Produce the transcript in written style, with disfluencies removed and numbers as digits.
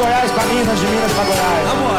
Goiás pra Minas, de Minas pra Goiás. Na moral.